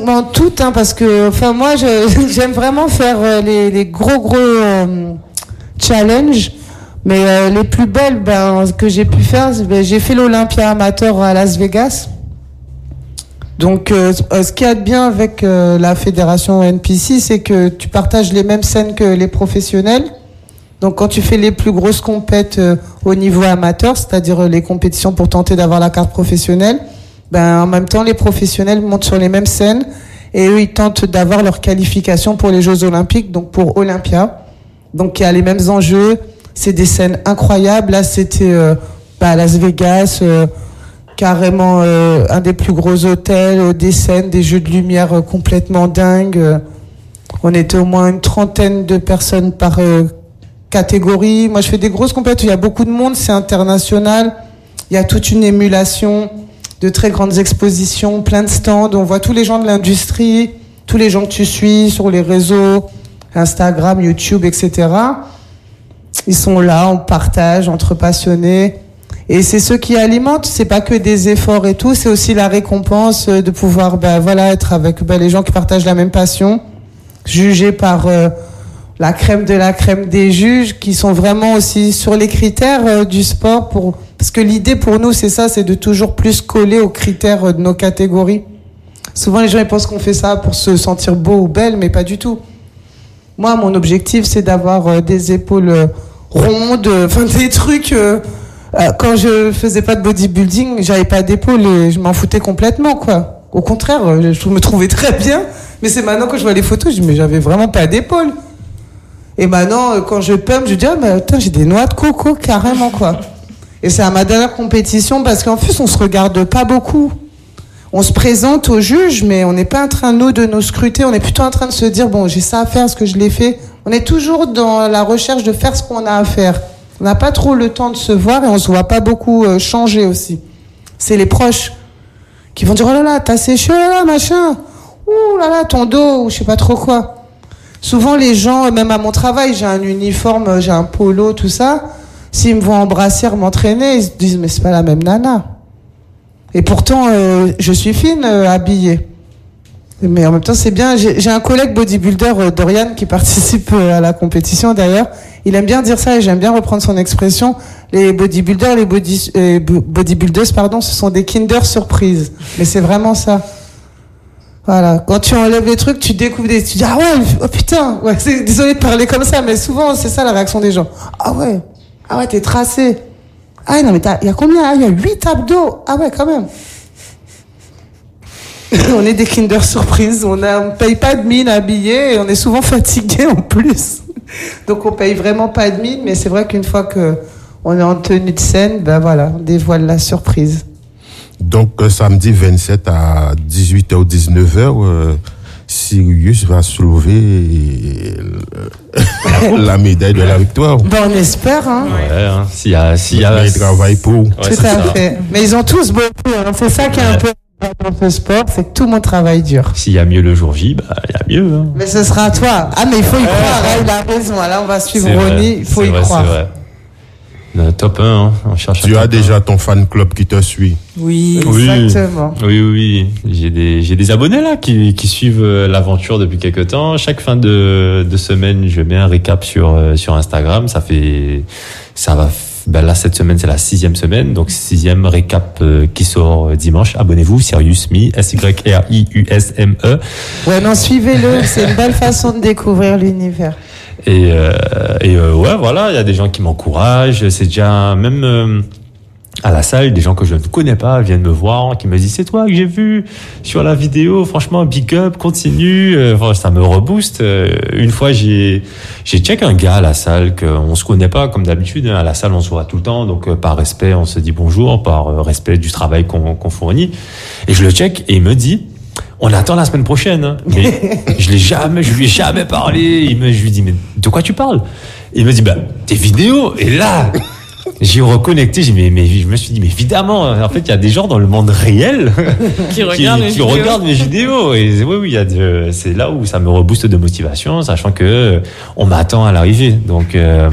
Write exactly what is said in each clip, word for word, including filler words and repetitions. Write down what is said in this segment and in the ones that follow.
pratiquement toutes, hein, parce que, enfin, moi, je, j'aime vraiment faire euh, les, les gros, gros euh, challenges. Mais euh, les plus belles, ben, que j'ai pu faire, ben, j'ai fait l'Olympia amateur à Las Vegas. Donc, euh, ce qu'il y a de bien avec euh, la fédération N P C, c'est que tu partages les mêmes scènes que les professionnels. Donc, quand tu fais les plus grosses compètes euh, au niveau amateur, c'est-à-dire euh, les compétitions pour tenter d'avoir la carte professionnelle, ben, en même temps, les professionnels montent sur les mêmes scènes et eux, ils tentent d'avoir leur qualification pour les Jeux Olympiques, donc pour Olympia. Donc, il y a les mêmes enjeux. C'est des scènes incroyables. Là, c'était euh, bah, à Las Vegas, euh, carrément euh, un des plus gros hôtels, euh, des scènes, des jeux de lumière euh, complètement dingues. Euh, on était au moins une trentaine de personnes par euh, catégorie. Moi, je fais des grosses compétitions. Il y a beaucoup de monde, c'est international. Il y a toute une émulation, de très grandes expositions, plein de stands. On voit tous les gens de l'industrie, tous les gens que tu suis sur les réseaux, Instagram, YouTube, et cetera. Ils sont là, on partage entre passionnés. Et c'est ce qui alimente, c'est pas que des efforts et tout, c'est aussi la récompense de pouvoir, ben voilà, être avec ben, les gens qui partagent la même passion, jugés par euh, la crème de la crème des juges, qui sont vraiment aussi sur les critères euh, du sport, pour parce que l'idée pour nous, c'est ça, c'est de toujours plus coller aux critères euh, de nos catégories. Souvent, les gens ils pensent qu'on fait ça pour se sentir beau ou belle, mais pas du tout. Moi, mon objectif, c'est d'avoir euh, des épaules euh, rondes, enfin euh, des trucs. Euh, euh, quand je faisais pas de bodybuilding, j'avais pas d'épaules et je m'en foutais complètement, quoi. Au contraire, euh, je me trouvais très bien. Mais c'est maintenant que je vois les photos, je dis mais j'avais vraiment pas d'épaules. Et maintenant, euh, quand je pump, je dis ah mais attends, j'ai des noix de coco carrément, quoi. Et c'est à ma dernière compétition parce qu'en plus on se regarde pas beaucoup. On se présente aux juges, mais on n'est pas en train, nous, de nous scruter. On est plutôt en train de se dire, bon, j'ai ça à faire, ce que je l'ai fait. On est toujours dans la recherche de faire ce qu'on a à faire. On n'a pas trop le temps de se voir et on se voit pas beaucoup euh, changer aussi. C'est les proches qui vont dire, oh là là, t'as séché, oh là là, machin. Ouh là là, ton dos, ou je sais pas trop quoi. Souvent, les gens, même à mon travail, j'ai un uniforme, j'ai un polo, tout ça. S'ils me voient en brassière m'entraîner, ils se disent, mais c'est pas la même nana. Et pourtant, euh, je suis fine, euh, habillée. Mais en même temps, c'est bien. J'ai, j'ai un collègue bodybuilder, euh, Dorian, qui participe euh, à la compétition d'ailleurs. Il aime bien dire ça et j'aime bien reprendre son expression. Les bodybuilders, les body, euh, bodybuilders, pardon, ce sont des Kinder surprises. Mais c'est vraiment ça. Voilà. Quand tu enlèves les trucs, tu découvres des... Tu dis, ah ouais, oh putain. Ouais, c'est, désolé de parler comme ça, mais souvent, c'est ça la réaction des gens. Ah ouais. Ah ouais, t'es tracé. Ah non, mais il y a combien? Il y a huit abdos. Ah ouais, quand même. On est des Kinder surprises. On a, on paye pas de mine habillés et on est souvent fatigué en plus. Donc on paye vraiment pas de mine, mais c'est vrai qu'une fois que on est en tenue de scène, ben voilà, on dévoile la surprise. Donc euh, samedi vingt-sept à dix-huit heures dix-neuf heures, euh, Sirius va soulever la médaille de la victoire. Bon, on espère, hein. Ouais, hein. S'il y a, s'il y a. Ils travaillent pour. Ouais, tout à fait. Mais ils ont tous beaucoup, hein. C'est ça qui est un peu dans ce sport, c'est que tout le monde travaille dur. S'il y a mieux le jour J, bah, il y a mieux, hein. Mais ce sera à toi. Ah, mais il faut y croire, hein. Il a raison. Là, on va suivre Ronnie. Il faut y vrai, croire. C'est vrai. Le top un, hein. On cherche tu as déjà un. ton fan club qui te suit. Oui, oui, exactement. Oui, oui, oui. J'ai des, j'ai des abonnés là qui, qui suivent l'aventure depuis quelques temps. Chaque fin de, de semaine, je mets un récap sur, sur Instagram. Ça fait, ça va, ben là, cette semaine, c'est la sixième semaine. Donc, sixième récap qui sort dimanche. Abonnez-vous, Sirius Me, S Y R I U S M E. Ouais, non, suivez-le. C'est une belle façon de découvrir l'univers. Et, euh, et euh, ouais, voilà, il y a des gens qui m'encouragent. C'est déjà même euh, à la salle, des gens que je ne connais pas viennent me voir, qui me disent c'est toi que j'ai vu sur la vidéo. Franchement, big up, continue. Enfin, ça me rebooste. Une fois, j'ai j'ai check un gars à la salle qu'on se connaît pas comme d'habitude. À la salle, on se voit tout le temps, donc par respect, on se dit bonjour, par respect du travail qu'on, qu'on fournit. Et je le check et il me dit. On attend la semaine prochaine, hein. Mais je l'ai jamais, je lui ai jamais parlé. Il me, je lui dis, mais de quoi tu parles? Il me dit, bah, tes vidéos. Et là, j'ai reconnecté, j'ai mais, mais, je me suis dit, mais évidemment, en fait, il y a des gens dans le monde réel qui, regardent, qui, mes qui regardent mes vidéos. Et oui, oui, il y a de, c'est là où ça me rebooste de motivation, sachant que on m'attend à l'arrivée. Donc, euh,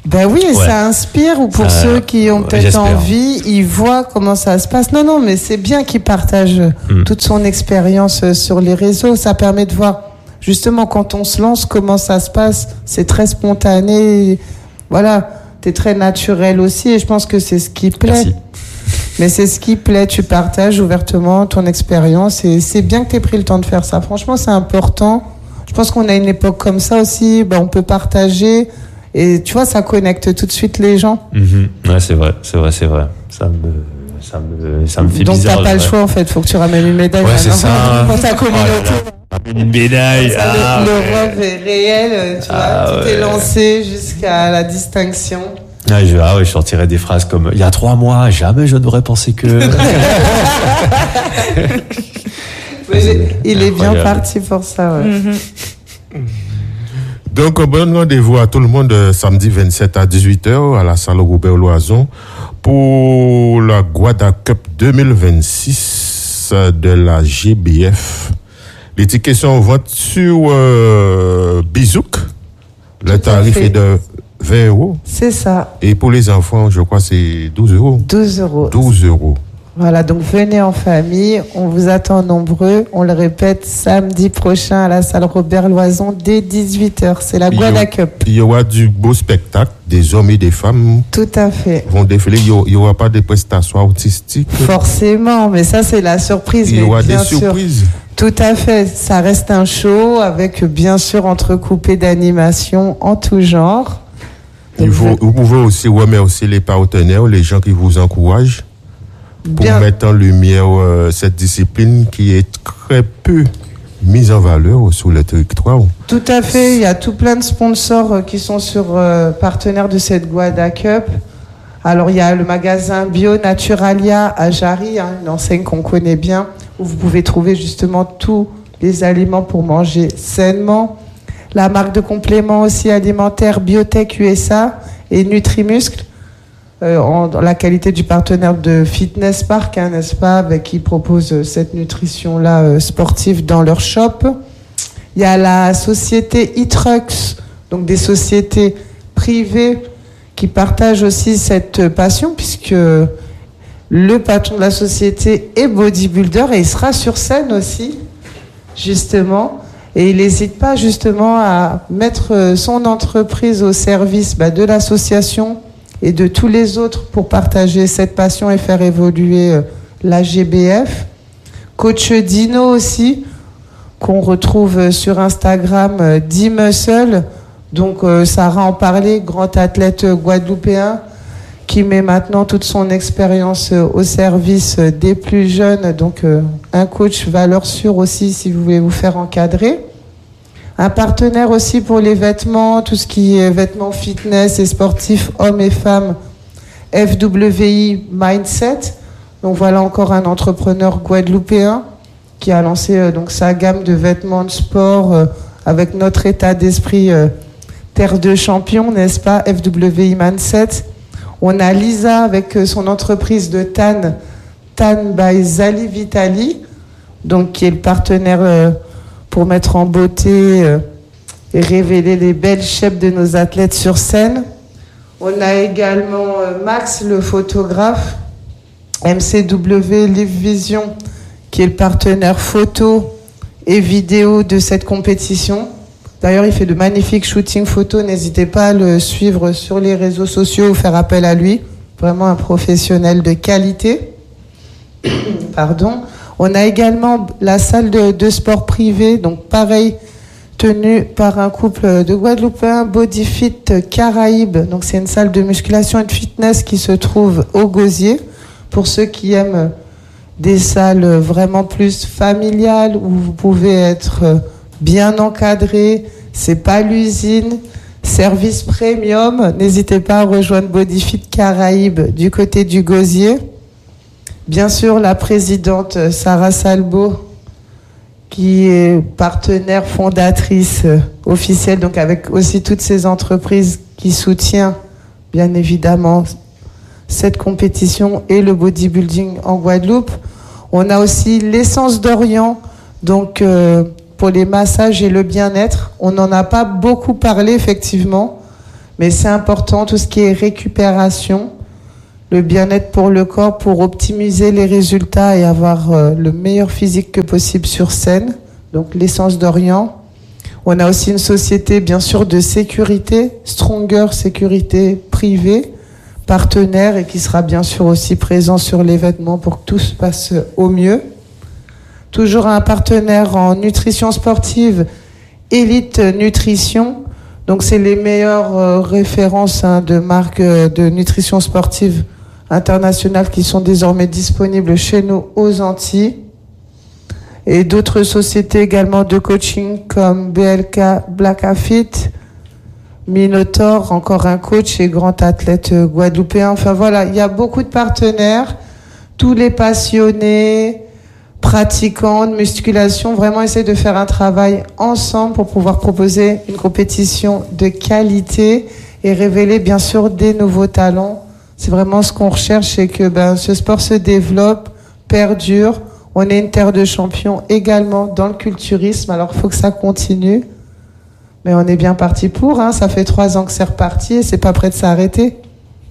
Ben oui, Ouais. ça inspire, ou pour Ça, ceux qui ont peut-être j'espère. envie, ils voient comment ça se passe. Non, non, mais c'est bien qu'il partage Mm. toute son expérience euh, sur les réseaux. Ça permet de voir, justement, quand on se lance, comment ça se passe. C'est très spontané. Voilà, t'es très naturel aussi, et je pense que c'est ce qui plaît. Merci. Mais c'est ce qui plaît, tu partages ouvertement ton expérience, et c'est bien que tu aies pris le temps de faire ça. Franchement, c'est important. Je pense qu'on a une époque comme ça aussi, ben, on peut partager, et tu vois, ça connecte tout de suite les gens. Mhm. Ouais, c'est vrai, c'est vrai, c'est vrai. Ça me, ça me, ça me fait Donc bizarre. t'as pas je le dirais. choix en fait, faut que tu ramènes une médaille. Ouais, c'est maintenant, ça. pour ta Oh là communauté. là. Une médaille. Ça, Ah, le, le ouais. rêve est réel, tu vois, Ah, tout est ouais. lancé jusqu'à la distinction. Ah, je, ah ouais, je sortirais des phrases comme il y a trois mois, jamais je n'aurais pensé que. Mais il est bien Incroyable. parti pour ça, ouais. Donc, bon rendez-vous à tout le monde euh, samedi vingt-sept à dix-huit heures à la salle Robert Loison pour la Guada Cup deux mille vingt-six de la G B F. Les tickets sont en vente sur euh, Bizouk. Le Tout à tarif fait. est de vingt euros. C'est ça, Et pour les enfants, je crois, c'est douze euros. douze euros. douze euros. Voilà, donc venez en famille, on vous attend nombreux. On le répète, samedi prochain à la salle Robert Loison dès dix-huit heures. C'est la Guada Cup. Il y aura du beau spectacle. Des hommes et des femmes Tout à fait. vont défiler. Il n'y aura pas de prestations artistiques. Forcément, mais ça c'est la surprise. Il y mais aura bien des sûr. surprises. Tout à fait. Ça reste un show avec bien sûr entrecoupé d'animations en tout genre. Il Donc, faut, vous pouvez aussi remercier les partenaires, les gens qui vous encouragent pour bien, mettre en lumière euh, cette discipline qui est très peu mise en valeur sur le territoire. tout à fait. Il y a tout plein de sponsors euh, qui sont sur euh, partenaires de cette Guada Cup. Alors il y a le magasin Bio Naturalia à Jarry, hein, une enseigne qu'on connaît bien, où vous pouvez trouver justement tous les aliments pour manger sainement. La marque de compléments aussi alimentaires Biotech U S A et Nutrimuscle, euh, en, dans la qualité du partenaire de Fitness Park, hein, n'est-ce pas, avec qui propose euh, cette nutrition-là euh, sportive dans leur shop. Il y a la société e-Trucks, donc des sociétés privées qui partagent aussi cette passion, puisque le patron de la société est bodybuilder et il sera sur scène aussi, justement. Et il n'hésite pas justement à mettre son entreprise au service bah, de l'association et de tous les autres pour partager cette passion et faire évoluer euh, la G B F. Coach Dino aussi, qu'on retrouve sur Instagram, euh, D-Muscle. Donc euh, Sarah en parlait, grand athlète guadeloupéen qui met maintenant toute son expérience euh, au service euh, des plus jeunes. Donc euh, un coach valeur sûre aussi si vous voulez vous faire encadrer. Un partenaire aussi pour les vêtements, tout ce qui est vêtements fitness et sportifs, hommes et femmes, F W I Mindset. Donc voilà encore un entrepreneur guadeloupéen qui a lancé euh, donc sa gamme de vêtements de sport euh, avec notre état d'esprit euh, terre de champion, n'est-ce pas, F W I Mindset. On a Lisa avec euh, son entreprise de Tan, Tan by Zali Vitali, donc qui est le partenaire euh, pour mettre en beauté euh, et révéler les belles shapes de nos athlètes sur scène. On a également euh, Max, le photographe, M C W Live Vision, qui est le partenaire photo et vidéo de cette compétition. D'ailleurs, il fait de magnifiques shootings photos. N'hésitez pas à le suivre sur les réseaux sociaux ou faire appel à lui. Vraiment un professionnel de qualité. Pardon. On a également la salle de, de sport privé, donc pareil, tenue par un couple de Guadeloupéens, BodyFit Caraïbes. Donc c'est une salle de musculation et de fitness qui se trouve au Gosier. Pour ceux qui aiment des salles vraiment plus familiales où vous pouvez être bien encadré, c'est pas l'usine, service premium, n'hésitez pas à rejoindre BodyFit Caraïbes du côté du Gosier. Bien sûr, la présidente Sarah Salbo, qui est partenaire fondatrice euh, officielle, donc avec aussi toutes ces entreprises qui soutiennent bien évidemment cette compétition et le bodybuilding en Guadeloupe. On a aussi l'Essence d'Orient, donc euh, pour les massages et le bien-être. On n'en a pas beaucoup parlé effectivement, Mais c'est important, tout ce qui est récupération, le bien-être pour le corps, pour optimiser les résultats et avoir euh, le meilleur physique que possible sur scène. Donc l'essence d'Orient. On a aussi une société, bien sûr, de sécurité, Stronger Sécurité Privée, partenaire et qui sera bien sûr aussi présent sur l'événement pour que tout se passe au mieux. Toujours un partenaire en nutrition sportive, Elite Nutrition. Donc c'est les meilleures euh, références hein, de marques euh, de nutrition sportive internationales qui sont désormais disponibles chez nous aux Antilles. Et d'autres sociétés également de coaching comme B L K Blackafit, Minotaur, encore un coach et grand athlète guadeloupéen. Enfin voilà, il y a beaucoup de partenaires, tous les passionnés, pratiquants de musculation, vraiment essayer de faire un travail ensemble pour pouvoir proposer une compétition de qualité et révéler bien sûr des nouveaux talents. C'est vraiment ce qu'on recherche, c'est que ben, ce sport se développe, perdure. On est une terre de champions également dans le culturisme, alors il faut que ça continue. Mais on est bien parti pour, hein. Ça fait trois ans que c'est reparti et c'est pas prêt de s'arrêter.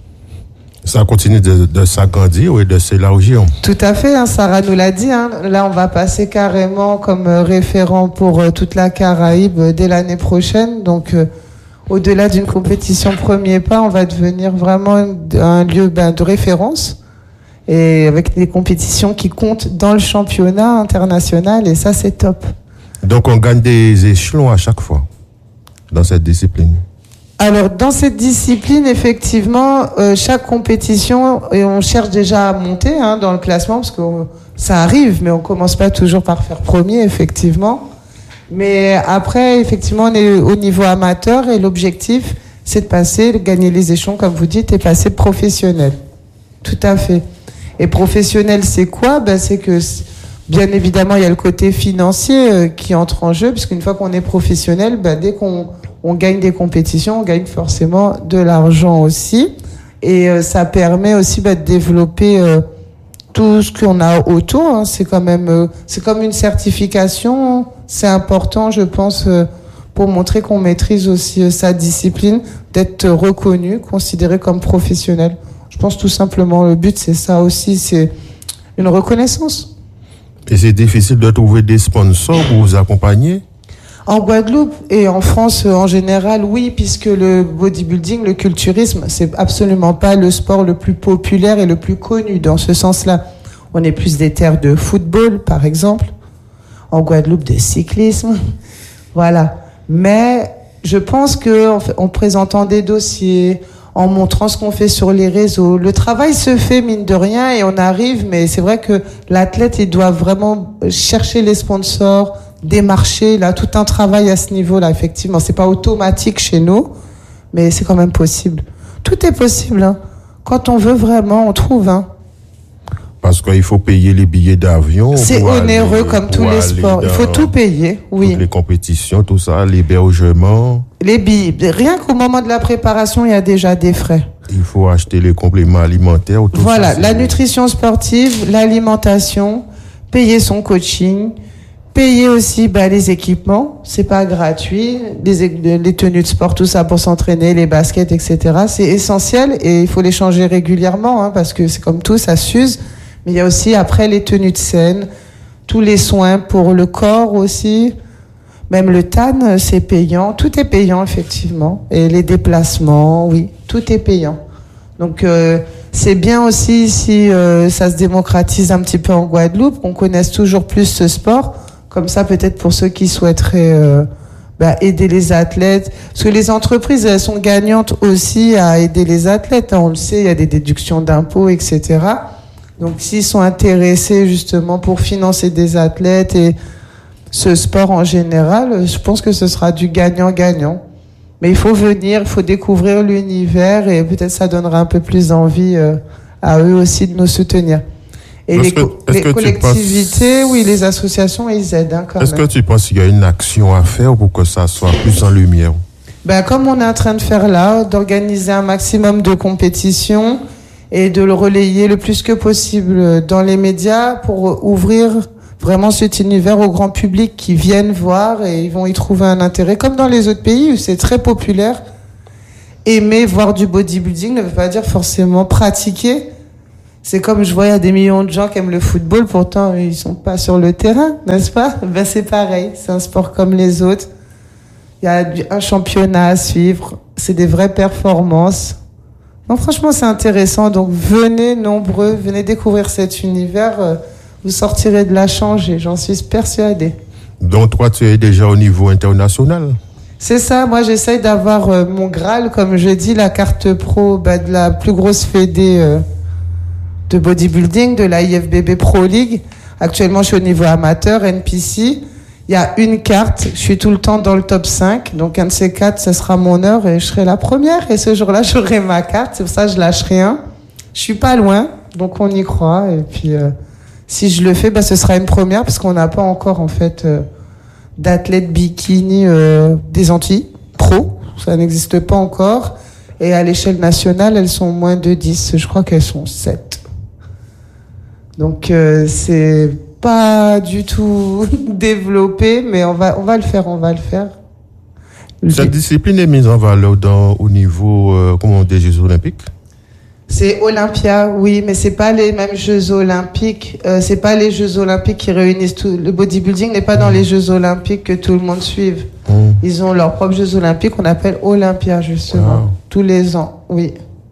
Ça continue de, de s'agrandir et de s'élargir. Tout à fait, hein, Sarah nous l'a dit. Hein. Là, on va passer carrément comme euh, référent pour euh, toute la Caraïbe euh, dès l'année prochaine. Donc, euh, au-delà d'une compétition premier pas, on va devenir vraiment un lieu ben, de référence. Et avec des compétitions qui comptent dans le championnat international, et ça, c'est top. Donc, on gagne des échelons à chaque fois dans cette discipline. Alors, dans cette discipline, effectivement, euh, chaque compétition, et on cherche déjà à monter hein, dans le classement, parce que ça arrive, mais on commence pas toujours par faire premier, effectivement. Mais après, effectivement, on est au niveau amateur, et l'objectif, c'est de passer, de gagner les échelons, comme vous dites, et passer professionnel. Tout à fait. Et professionnel, c'est quoi? Ben, c'est que, bien évidemment, il y a le côté financier euh, qui entre en jeu, puisqu'une fois qu'on est professionnel, ben, dès qu'on on gagne des compétitions, on gagne forcément de l'argent aussi. Et euh, ça permet aussi ben, de développer euh, tout ce qu'on a autour. Hein. C'est quand même, euh, c'est comme une certification. C'est important, je pense, euh, pour montrer qu'on maîtrise aussi euh, sa discipline, d'être reconnu, considéré comme professionnel. Je pense tout simplement, le but, c'est ça aussi, c'est une reconnaissance. Et c'est difficile de trouver des sponsors pour vous accompagner? En Guadeloupe et en France en général, oui, puisque le bodybuilding, le culturisme, c'est absolument pas le sport le plus populaire et le plus connu dans ce sens-là. On est plus des terres de football, par exemple. En Guadeloupe, de cyclisme. Voilà. Mais je pense que en, en présentant des dossiers, en montrant ce qu'on fait sur les réseaux. Le travail se fait, mine de rien, et on arrive, mais c'est vrai que l'athlète, il doit vraiment chercher les sponsors, démarcher, là, tout un travail à ce niveau-là, effectivement. C'est pas automatique chez nous, mais c'est quand même possible. Tout est possible, hein. Quand on veut vraiment, on trouve, hein. Parce qu'il faut payer les billets d'avion. C'est onéreux aller, comme tous les sports. Il faut tout payer, oui. Toutes les compétitions, tout ça, l'hébergement. Les billets. Rien qu'au moment de la préparation, il y a déjà des frais. Il faut acheter les compléments alimentaires. Tout voilà, ça, la nutrition sportive, l'alimentation, payer son coaching, payer aussi bah, les équipements. C'est pas gratuit. Les, les tenues de sport, tout ça pour s'entraîner, les baskets, et cetera. C'est essentiel et il faut les changer régulièrement hein, parce que c'est comme tout, ça s'use. Mais il y a aussi après les tenues de scène, tous les soins pour le corps aussi. Même le T A N, c'est payant. Tout est payant, effectivement. Et les déplacements, oui, tout est payant. Donc, euh, c'est bien aussi si euh, ça se démocratise un petit peu en Guadeloupe, qu'on connaisse toujours plus ce sport. Comme ça, peut-être pour ceux qui souhaiteraient euh, bah, aider les athlètes. Parce que les entreprises, elles sont gagnantes aussi à aider les athlètes. Hein. On le sait, il y a des déductions d'impôts, et cetera. Donc, s'ils sont intéressés justement pour financer des athlètes et ce sport en général, je pense que ce sera du gagnant-gagnant. Mais il faut venir, il faut découvrir l'univers et peut-être ça donnera un peu plus envie euh, à eux aussi de nous soutenir. Et les, que, les collectivités, penses... oui, les associations, ils aident hein, quand est-ce même. Est-ce que tu penses qu'il y a une action à faire pour que ça soit plus en lumière? Ben, comme on est en train de faire là, d'organiser un maximum de compétitions et de le relayer le plus que possible dans les médias pour ouvrir vraiment cet univers au grand public qui viennent voir et ils vont y trouver un intérêt, comme dans les autres pays où c'est très populaire. aimer voir du bodybuilding ne veut pas dire forcément pratiquer. C'est comme je vois, il y a des millions de gens qui aiment le football, pourtant ils sont pas sur le terrain, n'est-ce pas? Ben c'est pareil, c'est un sport comme les autres. Il y a un championnat à suivre, c'est des vraies performances. Non, franchement, c'est intéressant. Donc, venez nombreux, venez découvrir cet univers. Euh, vous sortirez de la changée, j'en suis persuadée. Donc, toi, tu es déjà au niveau international? C'est ça. Moi, j'essaye d'avoir euh, mon Graal, comme je dis, la carte pro bah, de la plus grosse fédé euh, de bodybuilding, de la I F B B Pro League. Actuellement, je suis au niveau amateur, N P C. Il y a une carte, je suis tout le temps dans le top cinq, donc un de ces quatre, ce sera mon heure et je serai la première. Et ce jour-là, j'aurai ma carte, c'est pour ça que je lâche rien. Je suis pas loin, donc on y croit. Et puis, euh, si je le fais, bah, ce sera une première, parce qu'on n'a pas encore, en fait, euh, d'athlètes bikini euh, des Antilles, pro, ça n'existe pas encore. Et à l'échelle nationale, elles sont moins de dix, je crois qu'elles sont sept. Donc, euh, c'est pas du tout développé, mais on va, on va le faire, on va le faire. Cette discipline est mise en valeur dans, au niveau euh, comment, des Jeux Olympiques? C'est Olympia, oui, mais c'est pas les mêmes Jeux Olympiques. Euh, c'est pas les Jeux Olympiques qui réunissent tout. Le bodybuilding n'est pas dans les Jeux Olympiques que tout le monde suive. Mmh. Ils ont leurs propres Jeux Olympiques qu'on appelle Olympia, justement. Ah. Tous les ans, oui.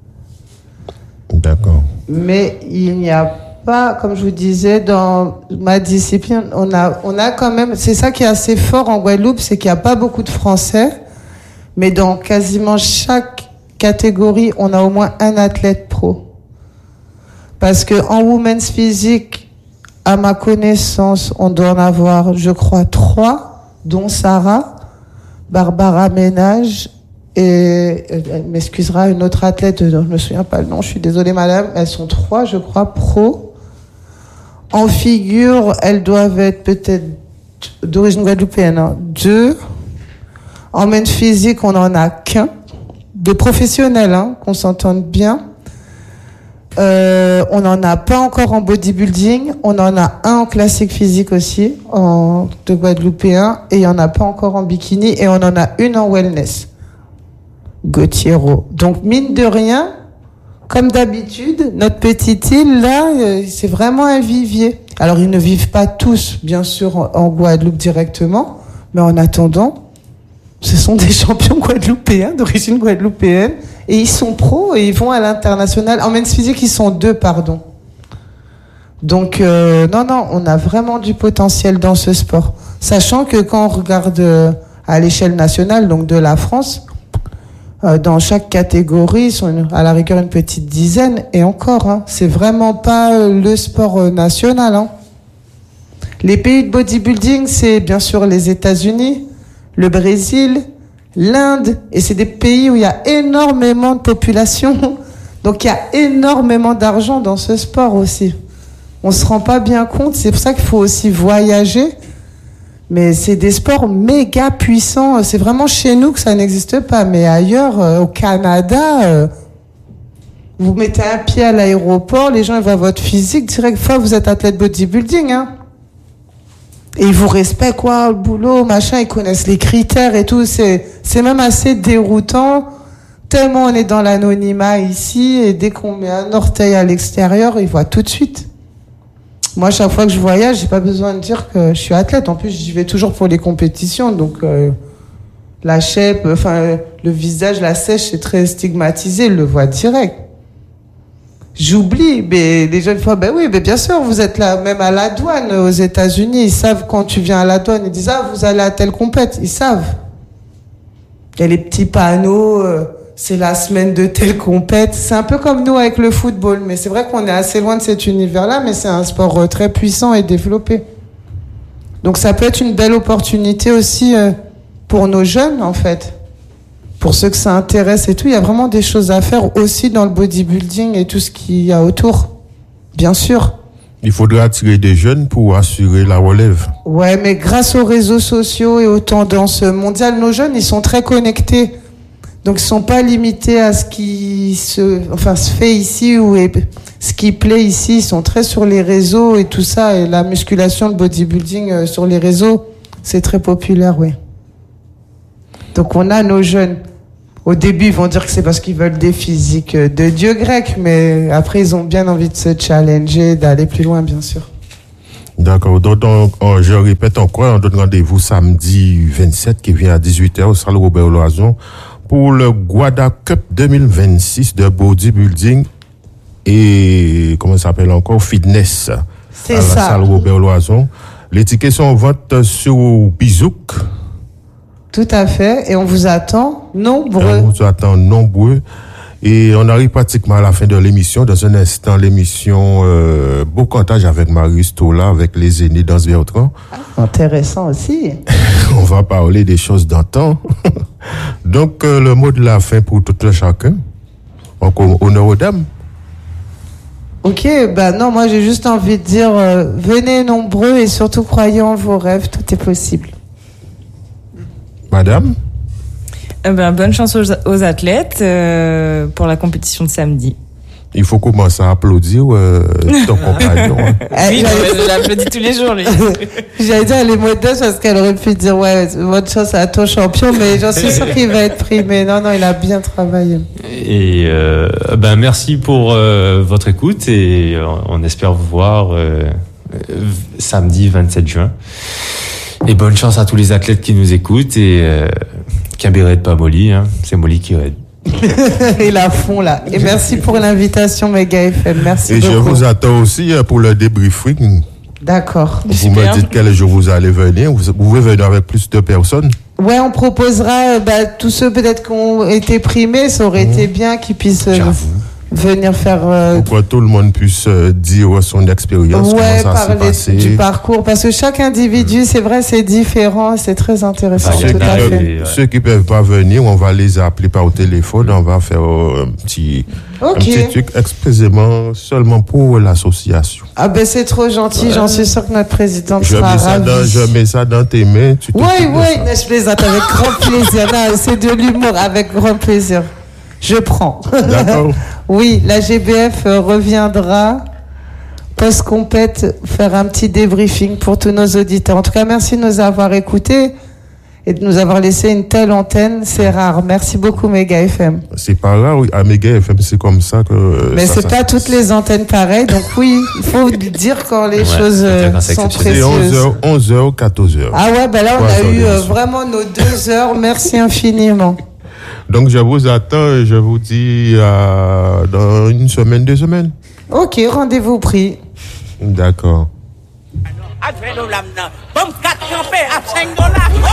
D'accord. Mais il n'y a pas, comme je vous disais, dans ma discipline, on a, on a quand même, c'est ça qui est assez fort en Guadeloupe, c'est qu'il n'y a pas beaucoup de Français, mais dans quasiment chaque catégorie, on a au moins un athlète pro. Parce que en women's physique, à ma connaissance, on doit en avoir, je crois, trois, dont Sarah, Barbara Ménage, et elle m'excusera, une autre athlète, je ne me souviens pas le nom, je suis désolée madame, elles sont trois, je crois, pro. En figure, elles doivent être peut-être d'origine guadeloupéenne, hein, deux. En men's physique, on n'en a qu'un. De professionnels, hein, qu'on s'entende bien. Euh, on n'en a pas encore en bodybuilding. On en a un en classique physique aussi, en, de guadeloupéen. Et il n'y en a pas encore en bikini. Et on en a une en wellness. Gauthiero. Donc, mine de rien, comme d'habitude, notre petite île, là, euh, c'est vraiment un vivier. Alors, ils ne vivent pas tous, bien sûr, en, en Guadeloupe directement. Mais en attendant, ce sont des champions guadeloupéens, d'origine guadeloupéenne. Et ils sont pros et ils vont à l'international. En men's physique, ils sont deux, pardon. Donc, euh, non, non, on a vraiment du potentiel dans ce sport. Sachant que quand on regarde euh, à l'échelle nationale, donc de la France, euh, dans chaque catégorie, ils sont une, à la rigueur une petite dizaine. Et encore, hein, c'est vraiment pas euh, le sport euh, national. Hein. Les pays de bodybuilding, c'est bien sûr les États-Unis, le Brésil, l'Inde, et c'est des pays où il y a énormément de population. Donc il y a énormément d'argent dans ce sport aussi. On se rend pas bien compte, c'est pour ça qu'il faut aussi voyager. Mais c'est des sports méga puissants. C'est vraiment chez nous que ça n'existe pas. Mais ailleurs, euh, au Canada, euh, vous mettez un pied à l'aéroport, les gens ils voient votre physique, direct, fois vous êtes athlète bodybuilding, hein. Et ils vous respectent, quoi, le boulot, machin, ils connaissent les critères et tout. C'est, c'est même assez déroutant, tellement on est dans l'anonymat ici, et dès qu'on met un orteil à l'extérieur, ils voient tout de suite. Moi, chaque fois que je voyage, j'ai pas besoin de dire que je suis athlète. En plus, j'y vais toujours pour les compétitions, donc euh, la shape, enfin, le visage, la sèche, c'est très stigmatisé, ils le voient direct. J'oublie, mais les jeunes fois, ben oui, mais bien sûr, vous êtes là, même à la douane aux États-Unis, ils savent quand tu viens à la douane, ils disent ah vous allez à telle compète, ils savent. Il y a les petits panneaux, euh, c'est la semaine de telle compète. C'est un peu comme nous avec le football, mais c'est vrai qu'on est assez loin de cet univers-là, mais c'est un sport euh, très puissant et développé. Donc ça peut être une belle opportunité aussi euh, pour nos jeunes en fait. Pour ceux que ça intéresse et tout, il y a vraiment des choses à faire aussi dans le bodybuilding et tout ce qu'il y a autour, bien sûr. Il faudrait attirer des jeunes pour assurer la relève. Ouais, mais grâce aux réseaux sociaux et aux tendances mondiales, nos jeunes, ils sont très connectés. Donc, ils sont pas limités à ce qui se, enfin, se fait ici ou est, ce qui plaît ici. Ils sont très sur les réseaux et tout ça. Et la musculation, le bodybuilding euh, sur les réseaux, c'est très populaire, oui. Donc, on a nos jeunes. au début, ils vont dire que c'est parce qu'ils veulent des physiques de dieu grec, mais après, ils ont bien envie de se challenger, d'aller plus loin, bien sûr. D'accord. Donc, on, on, je répète encore, on donne rendez-vous samedi vingt-sept qui vient à dix-huit heures au Salle Robert Loison pour le Guada Cup deux mille vingt-six de bodybuilding et, comment ça s'appelle encore, fitness. C'est à ça. La Salle Robert Loison. Les tickets sont en vente sur Bizouk. Tout à fait. Et on vous attend nombreux. On vous attend nombreux. Et on arrive pratiquement à la fin de l'émission. Dans un instant, l'émission euh, Beau Cantage avec Marius Tola, avec les aînés dans ce Bertrand. Intéressant aussi. On va parler des choses d'antan. Donc, euh, le mot de la fin pour tout un chacun. Encore honneur aux dames. Ok, bah non, moi j'ai juste envie de dire, euh, venez nombreux et surtout croyez en vos rêves, tout est possible. Madame? Eh ben, bonne chance aux, aux athlètes euh, pour la compétition de samedi. Il faut commencer à applaudir euh, ton compagnon. Hein. Oui, non, mais je l'applaudis tous les jours, lui. J'allais dire, elle est modeste parce qu'elle aurait pu dire, ouais, bonne chance à ton champion, mais j'en suis sûr qu'il va être primé. Non, non, il a bien travaillé. Et euh, ben merci pour euh, votre écoute et euh, on espère vous voir euh, euh, samedi vingt-sept juin. Et bonne chance à tous les athlètes qui nous écoutent et euh, Caberet pas Molly, hein, c'est Molly qui aide. Il a fond là. Et merci pour l'invitation, Méga F M. Merci Et beaucoup. je vous attends aussi pour le débriefing. D'accord. Vous Super. me dites quel jour vous allez venir. Vous pouvez venir avec plus de personnes. Ouais, on proposera, bah, tous ceux peut-être qui ont été primés, ça aurait mmh. été bien qu'ils puissent euh, venir faire. Euh, pour que tout le monde puisse euh, dire son expérience, ouais, comment ça s'est passé. Du parcours, parce que chaque individu, mmh. c'est vrai, c'est différent, c'est très intéressant. Ceux, tout qui à peuvent, fait. ouais. ceux qui peuvent pas venir, on va les appeler par téléphone, on va faire euh, un petit, okay. un petit truc expressément seulement pour l'association. Ah ben c'est trop gentil, ouais. J'en suis sûr que notre présidente je sera mets ça ravie. Dans, je mets ça dans tes mains. Tu oui, oui, je plaisante avec grand plaisir. Non, c'est de l'humour, avec grand plaisir. Je prends. D'accord. Oui, la G B F reviendra post-compète faire un petit débriefing pour tous nos auditeurs. En tout cas, merci de nous avoir écoutés et de nous avoir laissé une telle antenne. C'est rare. Merci beaucoup, Méga F M. C'est pas rare, oui. À Méga F M, c'est comme ça que... Mais ça, c'est ça, pas ça, toutes les antennes pareilles. Donc oui, il faut dire quand les ouais, choses euh, sont précieuses. C'est onze heures, quatorze heures. Ah ouais, ben là, on a eu euh, vraiment nos deux heures. Merci infiniment. Donc, je vous attends et je vous dis euh, dans une semaine, deux semaines. Ok, rendez-vous pris. D'accord.